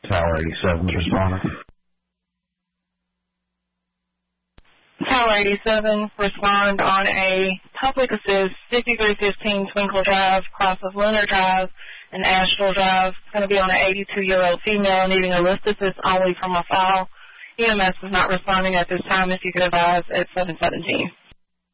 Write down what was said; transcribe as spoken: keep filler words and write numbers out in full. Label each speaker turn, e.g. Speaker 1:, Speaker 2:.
Speaker 1: Tower eighty-seven responding.
Speaker 2: Tower eighty-seven, respond on a public assist, fifty-three fifteen Twinkle Drive, cross of Lunar Drive and Astral Drive. It's going to be on an eighty-two-year-old female needing a lift assist only from a file. E M S is not responding at this time. If you could advise at seven seventeen.